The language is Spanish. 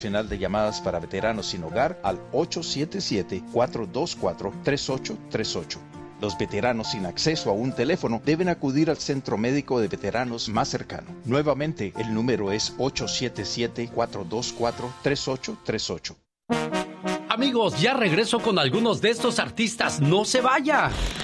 Nacional de Llamadas para Veteranos Sin Hogar al 877-424-3838. Los veteranos sin acceso a un teléfono deben acudir al centro médico de veteranos más cercano. Nuevamente, el número es 877-424-3838. Amigos, ya regreso con algunos de estos artistas. ¡No se vaya!